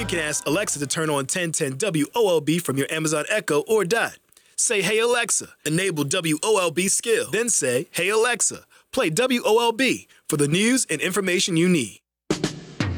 can ask Alexa to turn on 1010 WOLB from your Amazon Echo or Dot. Say, "Hey Alexa," enable WOLB skill. Then say, "Hey Alexa, play WOLB for the news and information you need."